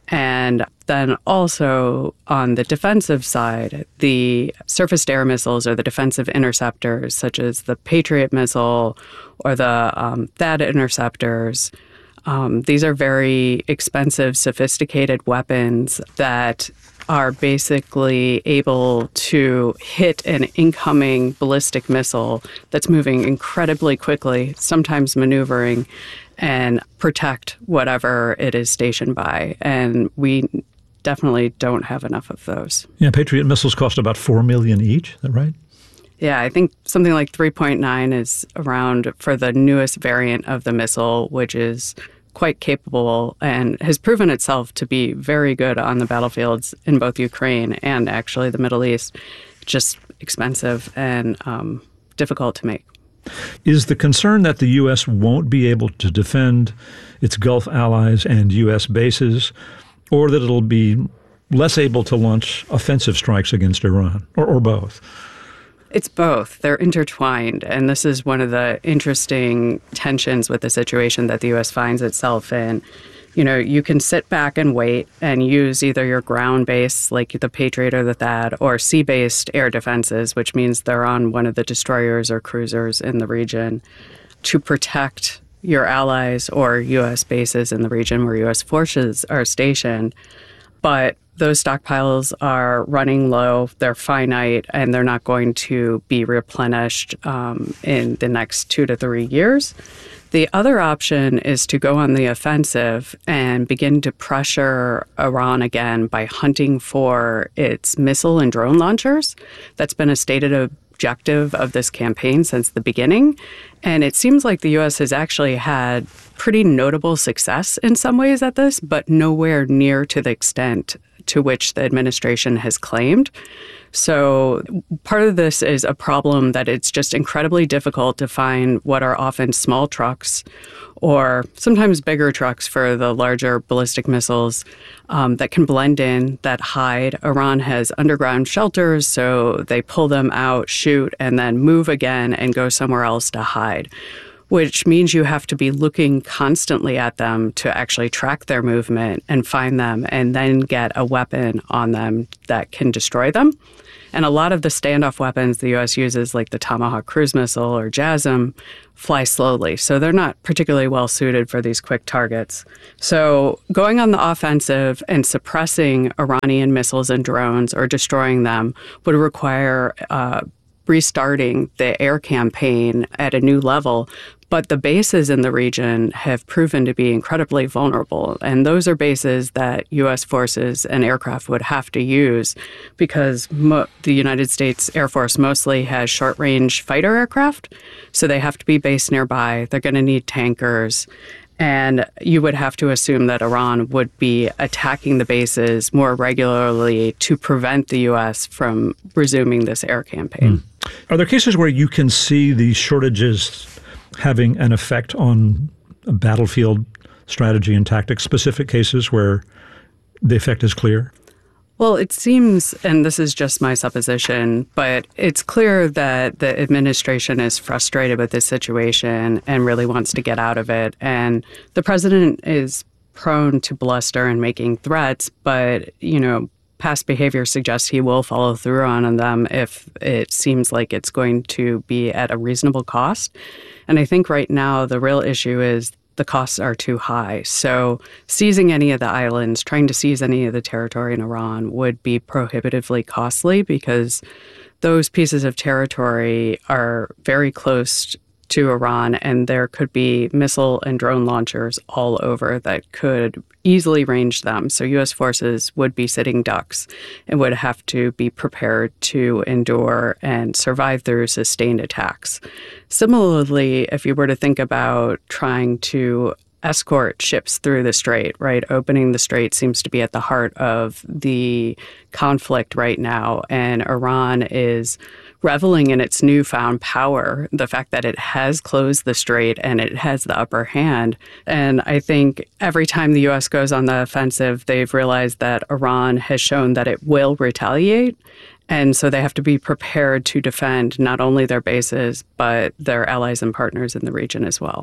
And then also on the defensive side, the surface-to-air missiles or the defensive interceptors, such as the Patriot missile or the um, THAAD interceptors, um, these are very expensive, sophisticated weapons that are basically able to hit an incoming ballistic missile that's moving incredibly quickly, sometimes maneuvering, and protect whatever it is stationed by. And we definitely don't have enough of those. Yeah, Patriot missiles cost about four million dollars each, is that right? Yeah, I think something like three point nine is around for the newest variant of the missile, which is quite capable and has proven itself to be very good on the battlefields in both Ukraine and actually the Middle East. Just expensive and um, difficult to make. Is the concern that the U S won't be able to defend its Gulf allies and U S bases, or that it'll be less able to launch offensive strikes against Iran, or, or both? It's both. They're intertwined. And this is one of the interesting tensions with the situation that the U S finds itself in. You know, you can sit back and wait and use either your ground-based, like the Patriot or the THAAD, or sea-based air defenses, which means they're on one of the destroyers or cruisers in the region, to protect your allies or U S bases in the region where U S forces are stationed. But those stockpiles are running low, they're finite, and they're not going to be replenished um, in the next two to three years. The other option is to go on the offensive and begin to pressure Iran again by hunting for its missile and drone launchers. That's been a stated objective of this campaign since the beginning. And it seems like the U S has actually had pretty notable success in some ways at this, but nowhere near to the extent to which the administration has claimed. So part of this is a problem that it's just incredibly difficult to find what are often small trucks or sometimes bigger trucks for the larger ballistic missiles um, that can blend in, that hide. Iran has underground shelters, so they pull them out, shoot, and then move again and go somewhere else to hide, which means you have to be looking constantly at them to actually track their movement and find them and then get a weapon on them that can destroy them. And a lot of the standoff weapons the U S uses, like the Tomahawk cruise missile or JASSM, fly slowly. So they're not particularly well suited for these quick targets. So going on the offensive and suppressing Iranian missiles and drones or destroying them would require uh, restarting the air campaign at a new level. But the bases in the region have proven to be incredibly vulnerable. And those are bases that U S forces and aircraft would have to use because mo- the United States Air Force mostly has short-range fighter aircraft. So they have to be based nearby. They're going to need tankers. And you would have to assume that Iran would be attacking the bases more regularly to prevent the U S from resuming this air campaign. Mm. Are there cases where you can see these shortages having an effect on a battlefield strategy and tactics, specific cases where the effect is clear? Well, it seems, and this is just my supposition, but it's clear that the administration is frustrated with this situation and really wants to get out of it. And the president is prone to bluster and making threats, but, you know, past behavior suggests he will follow through on them if it seems like it's going to be at a reasonable cost. And I think right now the real issue is the costs are too high. So seizing any of the islands, trying to seize any of the territory in Iran would be prohibitively costly because those pieces of territory are very close to Iran, and there could be missile and drone launchers all over that could easily range them. So U S forces would be sitting ducks and would have to be prepared to endure and survive through sustained attacks. Similarly, if you were to think about trying to escort ships through the strait, right? Opening the strait seems to be at the heart of the conflict right now, and Iran is reveling in its newfound power, the fact that it has closed the strait and it has the upper hand. And I think every time the U S goes on the offensive, they've realized that Iran has shown that it will retaliate. And so they have to be prepared to defend not only their bases, but their allies and partners in the region as well.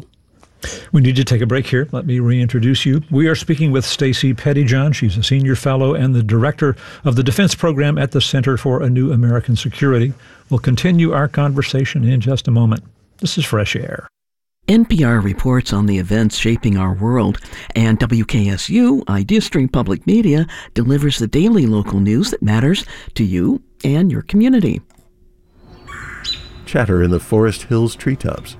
We need to take a break here. Let me reintroduce you. We are speaking with Stacey Pettyjohn. She's a senior fellow and the director of the defense program at the Center for a New American Security. We'll continue our conversation in just a moment. This is Fresh Air. N P R reports on the events shaping our world, and W K S U, IdeaStream Public Media, delivers the daily local news that matters to you and your community. Chatter in the Forest Hills treetops.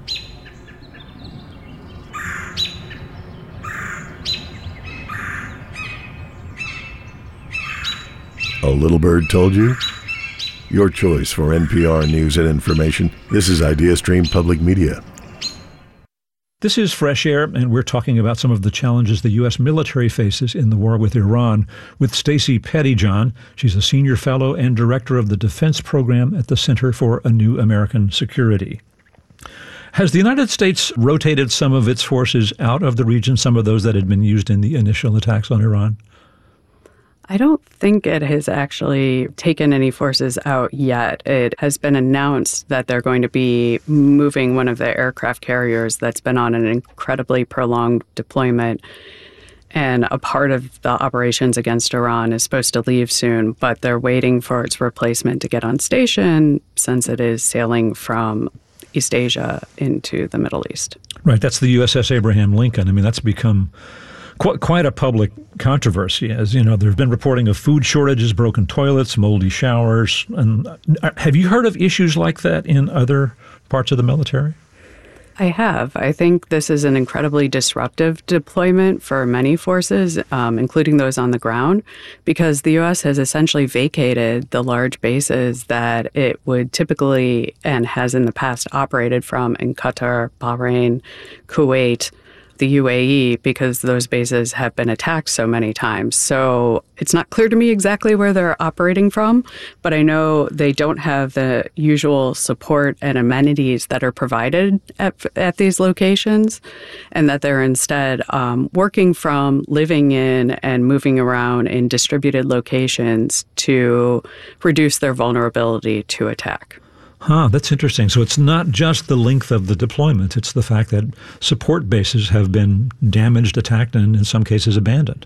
A little bird told you? Your choice for N P R news and information. This is IdeaStream Public Media. This is Fresh Air, and we're talking about some of the challenges the U S military faces in the war with Iran with Stacey Pettyjohn. She's a senior fellow and director of the defense program at the Center for a New American Security. Has the United States rotated some of its forces out of the region, some of those that had been used in the initial attacks on Iran? I don't think it has actually taken any forces out yet. It has been announced that they're going to be moving one of the aircraft carriers that's been on an incredibly prolonged deployment. And a part of the operations against Iran is supposed to leave soon, but they're waiting for its replacement to get on station since it is sailing from East Asia into the Middle East. Right. That's the U S S Abraham Lincoln. I mean, that's become Quite, quite a public controversy, as you know. There have been reporting of food shortages, broken toilets, moldy showers. And have you heard of issues like that in other parts of the military? I have. I think this is an incredibly disruptive deployment for many forces, um, including those on the ground, because the U S has essentially vacated the large bases that it would typically and has in the past operated from in Qatar, Bahrain, Kuwait, the U A E because those bases have been attacked so many times. So it's not clear to me exactly where they're operating from, but I know they don't have the usual support and amenities that are provided at, at these locations, and that they're instead um, working from, living in, and moving around in distributed locations to reduce their vulnerability to attack. Huh, that's interesting. So it's not just the length of the deployment, it's the fact that support bases have been damaged, attacked, and in some cases abandoned.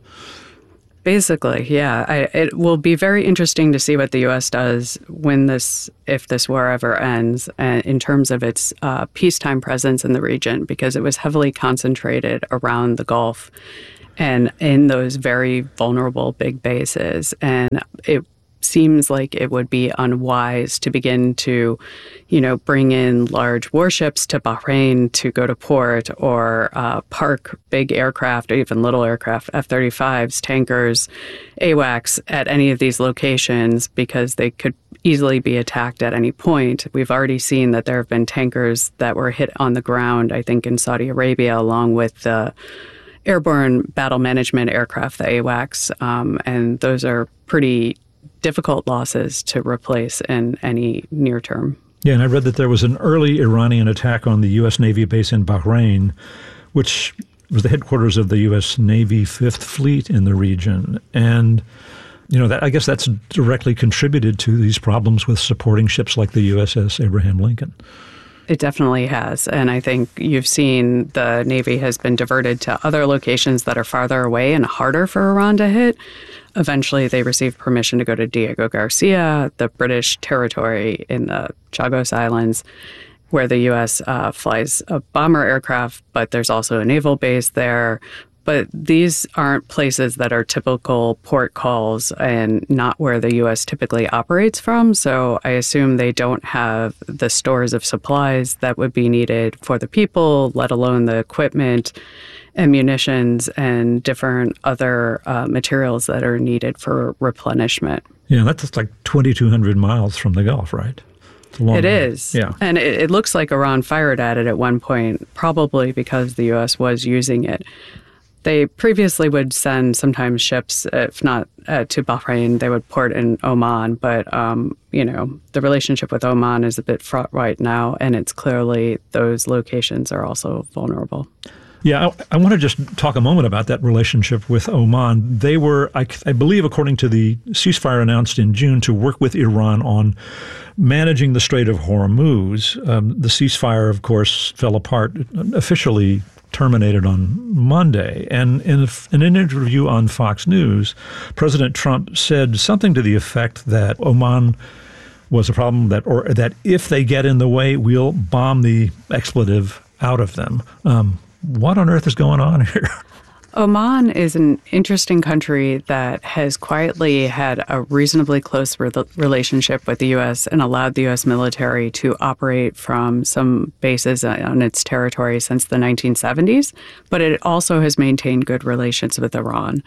Basically, yeah. I, it will be very interesting to see what the U S does when this, if this war ever ends, uh, in terms of its uh, peacetime presence in the region, because it was heavily concentrated around the Gulf and in those very vulnerable big bases. And it seems like it would be unwise to begin to, you know, bring in large warships to Bahrain to go to port, or uh, park big aircraft, or even little aircraft, F thirty-fives, tankers, AWACS at any of these locations, because they could easily be attacked at any point. We've already seen that there have been tankers that were hit on the ground, I think in Saudi Arabia, along with the airborne battle management aircraft, the AWACS, um, and those are pretty difficult losses to replace in any near term. Yeah, and I read that there was an early Iranian attack on the U S. Navy base in Bahrain, which was the headquarters of the U S. Navy Fifth Fleet in the region. And, you know, that I guess that's directly contributed to these problems with supporting ships like the U S S Abraham Lincoln. It definitely has. And I think you've seen the Navy has been diverted to other locations that are farther away and harder for Iran to hit. Eventually, they received permission to go to Diego Garcia, the British territory in the Chagos Islands, where the U S uh, flies a bomber aircraft, but there's also a naval base there. But these aren't places that are typical port calls and not where the U S typically operates from. So I assume they don't have the stores of supplies that would be needed for the people, let alone the equipment and munitions and different other uh, materials that are needed for replenishment. Yeah, that's like twenty-two hundred miles from the Gulf, right? It's a long It way. is. Yeah. And it, it looks like Iran fired at it at one point, probably because the U S was using it. They previously would send sometimes ships, if not uh, to Bahrain, they would port in Oman. But, um, you know, the relationship with Oman is a bit fraught right now, and it's clearly those locations are also vulnerable. Yeah, I, I want to just talk a moment about that relationship with Oman. They were, I, I believe, according to the ceasefire announced in June, to work with Iran on managing the Strait of Hormuz. Um, the ceasefire, of course, fell apart, officially terminated on Monday. And in, a, in an interview on Fox News, President Trump said something to the effect that Oman was a problem, that or that if they get in the way, we'll bomb the expletive out of them. Um, what on earth is going on here? Oman is an interesting country that has quietly had a reasonably close re- relationship with the U S and allowed the U S military to operate from some bases on its territory since the nineteen seventies, but it also has maintained good relations with Iran.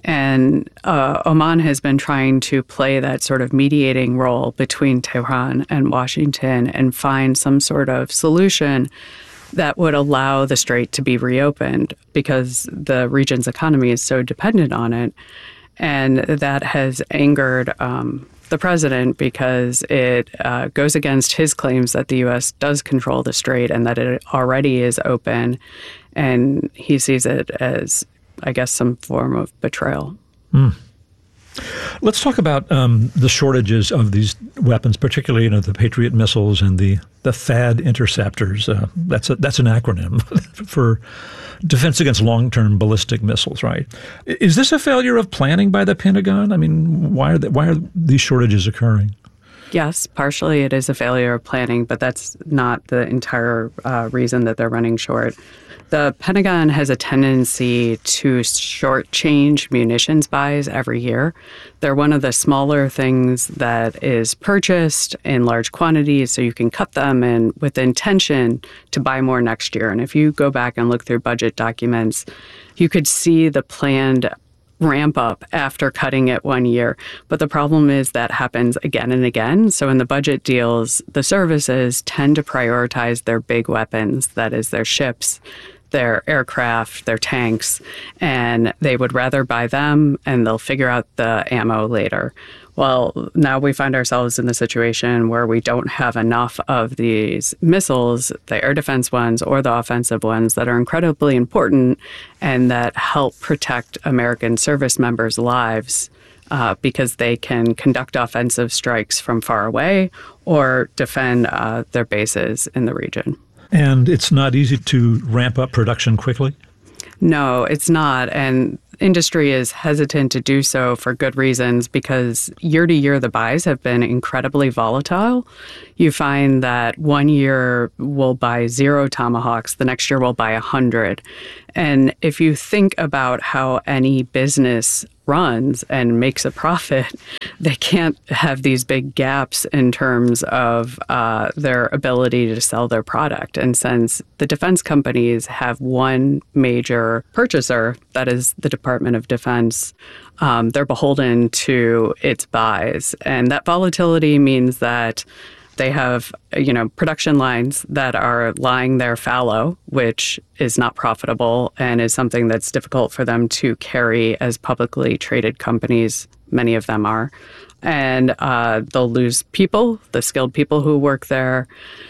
And uh, Oman has been trying to play that sort of mediating role between Tehran and Washington and find some sort of solution that would allow the strait to be reopened, because the region's economy is so dependent on it. And that has angered um, the president, because it uh, goes against his claims that the U S does control the strait and that it already is open. And he sees it as, I guess, some form of betrayal. Mm. Let's talk about um, the shortages of these weapons, particularly, you know, the Patriot missiles and the the THAAD interceptors. Uh, that's a, that's an acronym for Defense Against Long-Term Ballistic Missiles, right? Is this a failure of planning by the Pentagon? I mean, why are the, why are these shortages occurring? Yes, partially it is a failure of planning, but that's not the entire uh, reason that they're running short. The Pentagon has a tendency to shortchange munitions buys every year. They're one of the smaller things that is purchased in large quantities, so you can cut them and with the intention to buy more next year. And if you go back and look through budget documents, you could see the planned ramp up after cutting it one year. But the problem is that happens again and again. So in the budget deals, the services tend to prioritize their big weapons, that is their ships, their aircraft, their tanks, and they would rather buy them and they'll figure out the ammo later. Well, now we find ourselves in the situation where we don't have enough of these missiles, the air defense ones or the offensive ones, that are incredibly important and that help protect American service members' lives uh, because they can conduct offensive strikes from far away or defend uh, their bases in the region. And it's not easy to ramp up production quickly? No, it's not. And industry is hesitant to do so for good reasons because year to year the buys have been incredibly volatile. You find that one year we'll buy zero Tomahawks, the next year we'll buy a hundred. And if you think about how any business runs and makes a profit, they can't have these big gaps in terms of uh, their ability to sell their product. And since the defense companies have one major purchaser, that is the Department of Defense, um, they're beholden to its buys. And that volatility means that they have, you know, production lines that are lying there fallow, which is not profitable and is something that's difficult for them to carry as publicly traded companies. Many of them are. And uh, they'll lose people, the skilled people who work there.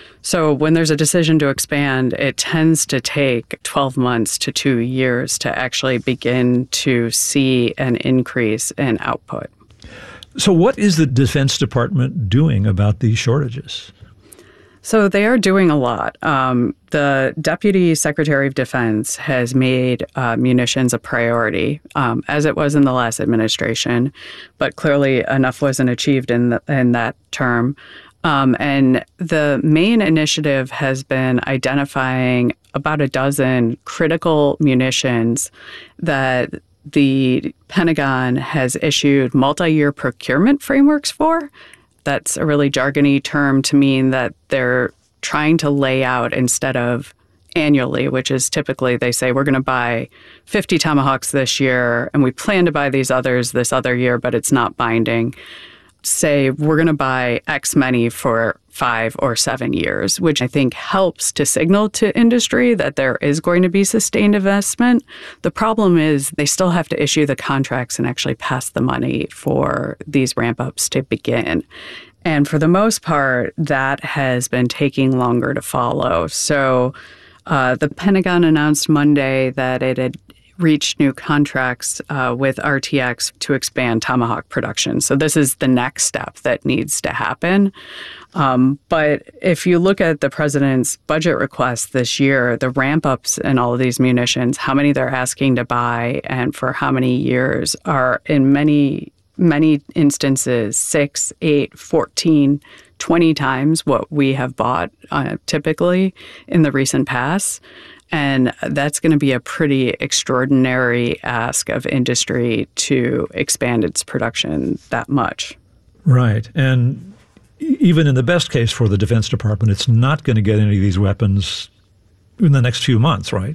So when there's a decision to expand, it tends to take twelve months to two years to actually begin to see an increase in output. So what is the Defense Department doing about these shortages? So they are doing a lot. Um, the Deputy Secretary of Defense has made uh, munitions a priority, um, as it was in the last administration, but clearly enough wasn't achieved in, the, in that term. Um, and the main initiative has been identifying about a dozen critical munitions that the Pentagon has issued multi-year procurement frameworks for. That's a really jargony term to mean that they're trying to lay out instead of annually, which is typically they say we're going to buy fifty Tomahawks this year and we plan to buy these others this other year, but it's not binding. Say we're going to buy X many for five or seven years, which I think helps to signal to industry that there is going to be sustained investment. The problem is they still have to issue the contracts and actually pass the money for these ramp-ups to begin. And for the most part, that has been taking longer to follow. So uh, the Pentagon announced Monday that it had reached new contracts uh, with R T X to expand Tomahawk production. So this is the next step that needs to happen. Um, but if you look at the president's budget request this year, the ramp-ups in all of these munitions, how many they're asking to buy and for how many years are in many, many instances six, eight, fourteen, twenty times what we have bought uh, typically in the recent past. And that's going to be a pretty extraordinary ask of industry to expand its production that much. Right. And even in the best case for the Defense Department, it's not going to get any of these weapons in the next few months, right?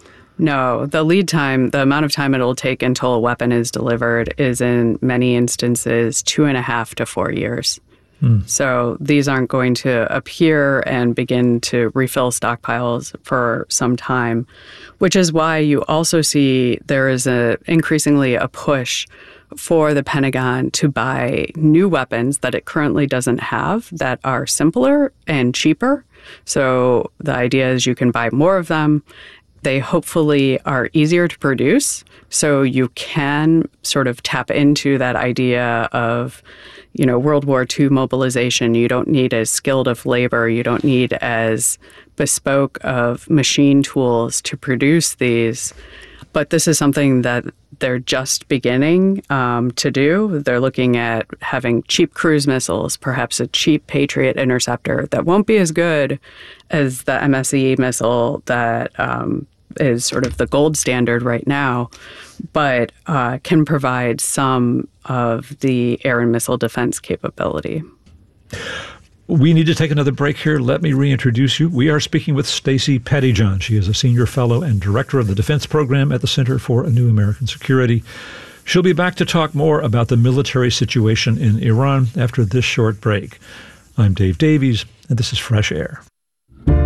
No, the lead time, the amount of time it'll take until a weapon is delivered is in many instances two and a half to four years. Hmm. So these aren't going to appear and begin to refill stockpiles for some time, which is why you also see there is a increasingly a push for the Pentagon to buy new weapons that it currently doesn't have that are simpler and cheaper. So the idea is you can buy more of them. They hopefully are easier to produce, so you can sort of tap into that idea of, you know, World War Two mobilization. You don't need as skilled of labor. You don't need as bespoke of machine tools to produce these. But this is something that they're just beginning um, to do. They're looking at having cheap cruise missiles, perhaps a cheap Patriot interceptor that won't be as good as the M S E missile that um, is sort of the gold standard right now, but uh, can provide some of the air and missile defense capability. We need to take another break here. Let me reintroduce you. We are speaking with Stacey Pettyjohn. She is a senior fellow and director of the defense program at the Center for a New American Security. She'll be back to talk more about the military situation in Iran after this short break. I'm Dave Davies, and this is Fresh Air.